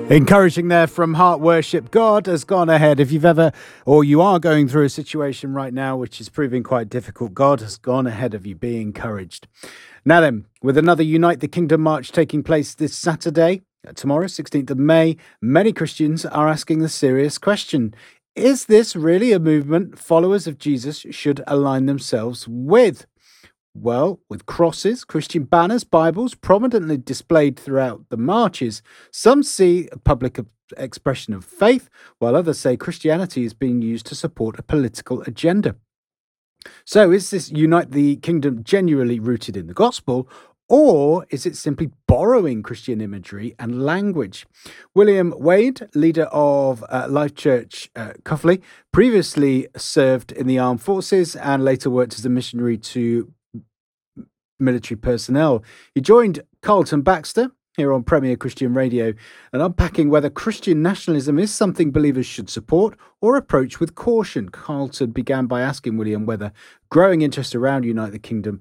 Encouraging there from Heart Worship. God has gone ahead. If you've ever, or you are going through a situation right now which is proving quite difficult, God has gone ahead of you. Be encouraged. Now then, with another Unite the Kingdom march taking place this Saturday, tomorrow, 16th of May, many Christians are asking the serious question: is this really a movement followers of Jesus should align themselves with? Well, with crosses, Christian banners, Bibles prominently displayed throughout the marches, some see a public expression of faith, while others say Christianity is being used to support a political agenda. So is this Unite the Kingdom genuinely rooted in the gospel, or is it simply borrowing Christian imagery and language? William Wade, leader of Life Church Cuffley, previously served in the armed forces and later worked as a missionary to military personnel. He joined Carlton Baxter here on Premier Christian Radio and unpacking whether Christian nationalism is something believers should support or approach with caution. Carlton began by asking William whether growing interest around Unite the Kingdom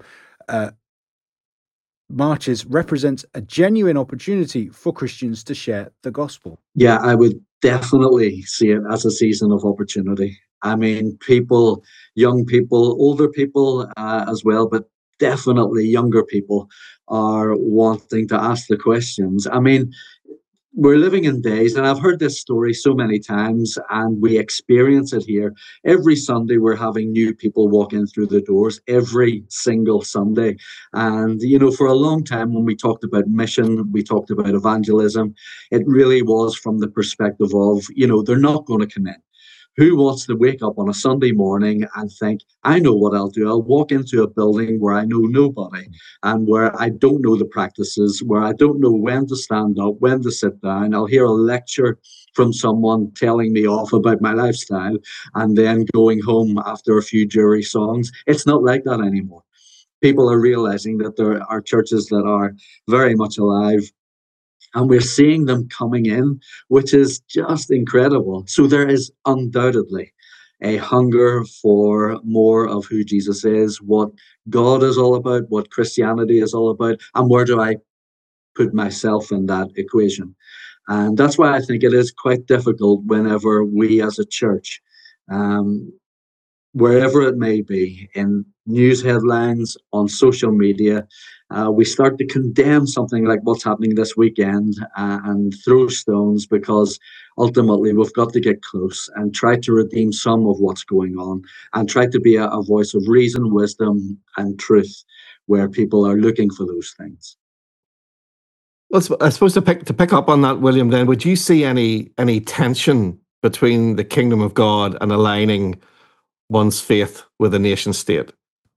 marches represents a genuine opportunity for Christians to share the gospel. Yeah, I would definitely see it as a season of opportunity. I mean, people, young people, older people as well, but definitely younger people are wanting to ask the questions. I mean, we're living in days, and I've heard this story so many times, and we experience it here. Every Sunday, we're having new people walk in through the doors, every single Sunday. And, you know, for a long time, when we talked about mission, we talked about evangelism, it really was from the perspective of, you know, they're not going to come in. Who wants to wake up on a Sunday morning and think, I know what I'll do. I'll walk into a building where I know nobody and where I don't know the practices, where I don't know when to stand up, when to sit down. I'll hear a lecture from someone telling me off about my lifestyle and then going home after a few jury songs. It's not like that anymore. People are realizing that there are churches that are very much alive, and we're seeing them coming in, which is just incredible. So there is undoubtedly a hunger for more of who Jesus is, what God is all about, what Christianity is all about, and where do I put myself in that equation. And that's why I think it is quite difficult whenever we as a church, wherever it may be, in news headlines, on social media, we start to condemn something like what's happening this weekend and throw stones, because ultimately we've got to get close and try to redeem some of what's going on and try to be a voice of reason, wisdom, and truth where people are looking for those things. Well, I suppose to pick up on that, William, then, would you see any tension between the kingdom of God and aligning one's faith with a nation state?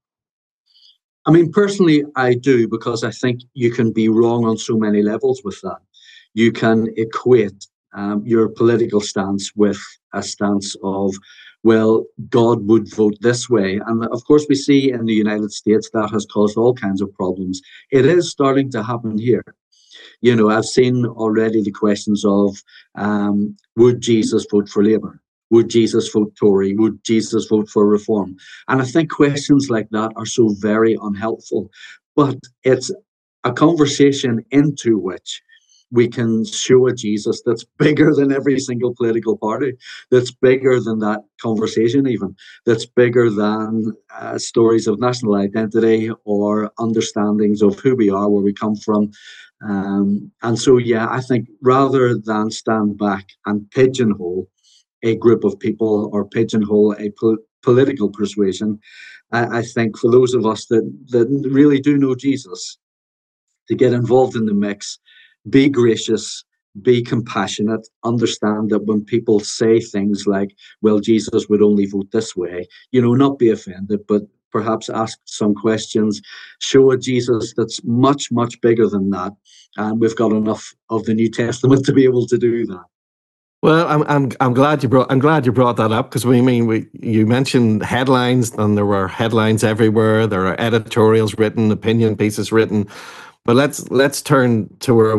I mean, personally, I do, because I think you can be wrong on so many levels with that. You can equate your political stance with a stance of, well, God would vote this way. And of course, we see in the United States that has caused all kinds of problems. It is starting to happen here. You know, I've seen already the questions of, would Jesus vote for Labour? Would Jesus vote Tory? Would Jesus vote for Reform? And I think questions like that are so very unhelpful. But it's a conversation into which we can show a Jesus that's bigger than every single political party, that's bigger than that conversation even, that's bigger than stories of national identity or understandings of who we are, where we come from. And so, yeah, I think rather than stand back and pigeonhole a group of people or pigeonhole a political persuasion, I think for those of us that really do know Jesus, to get involved in the mix, be gracious, be compassionate, understand that when people say things like, well, Jesus would only vote this way, you know, not be offended, but perhaps ask some questions, show a Jesus that's much, much bigger than that. And we've got enough of the New Testament to be able to do that. Well, I'm glad you brought that up, because you mentioned headlines, and there were headlines everywhere. There are editorials written, opinion pieces written, but let's turn to where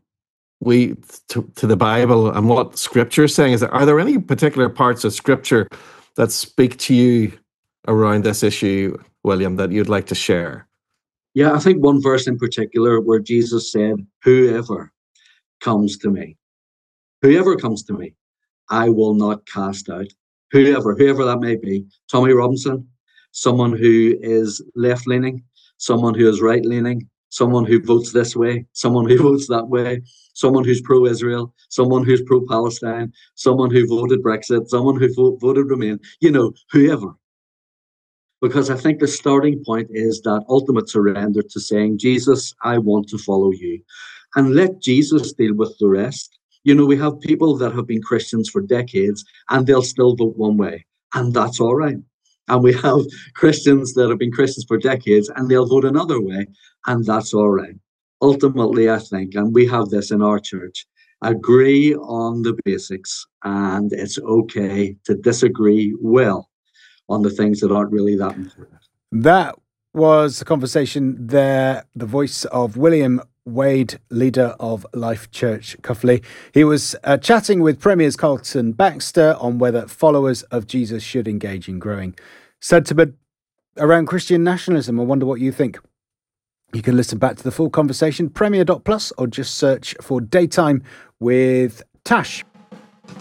to the Bible and what Scripture is saying. Are there any particular parts of Scripture that speak to you around this issue, William, that you'd like to share? Yeah, I think one verse in particular where Jesus said, "Whoever comes to me." Whoever comes to me, I will not cast out. Whoever that may be. Tommy Robinson, someone who is left-leaning, someone who is right-leaning, someone who votes this way, someone who votes that way, someone who's pro-Israel, someone who's pro-Palestine, someone who voted Brexit, someone who voted Remain, whoever. Because I think the starting point is that ultimate surrender to saying, Jesus, I want to follow you. And let Jesus deal with the rest. We have people that have been Christians for decades and they'll still vote one way. And that's all right. And we have Christians that have been Christians for decades and they'll vote another way. And that's all right. Ultimately, I think, and we have this in our church, agree on the basics. And it's okay to disagree well on the things that aren't really that important. That was the conversation there, the voice of William Wade, leader of Life Church Cuffley. He was chatting with Premier's Carlton Baxter on whether followers of Jesus should engage in growing sentiment around Christian nationalism. I wonder what you think. You can listen back to the full conversation, premier.plus, or just search for Daytime with Tash.